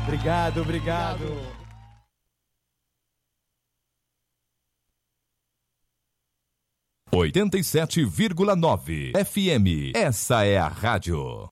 Obrigado, obrigado. 87,9 FM. Essa é a rádio.